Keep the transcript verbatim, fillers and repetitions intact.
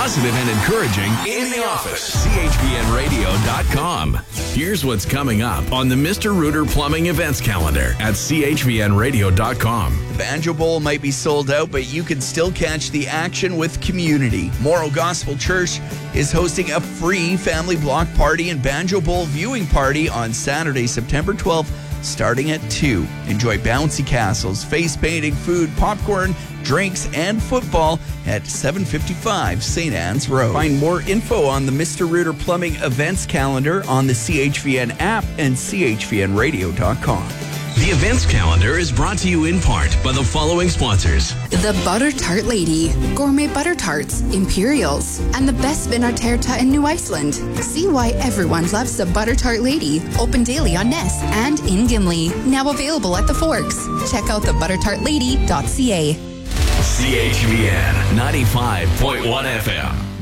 positive and encouraging in the office. C H V N radio dot com. Here's what's coming up on the Mister Rooter Plumbing events calendar at C H V N radio dot com. The Banjo Bowl might be sold out, but you can still catch the action with community. Morrow Gospel Church is hosting a free family block party and Banjo Bowl viewing party on Saturday, September twelfth, starting at two. Enjoy bouncy castles, face painting, food, popcorn, drinks, and football at seven fifty-five Saint Anne's Road. Find more info on the Mister Rooter Plumbing events calendar on the C H V N app and C H V N radio dot com. The events calendar is brought to you in part by the following sponsors. The Butter Tart Lady, gourmet butter tarts, Imperials, and the best Vinarterta in New Iceland. See why everyone loves the Butter Tart Lady. Open daily on Ness and in Gimli. Now available at the Forks. Check out the butter tart lady dot c a. C H V N ninety-five point one F M.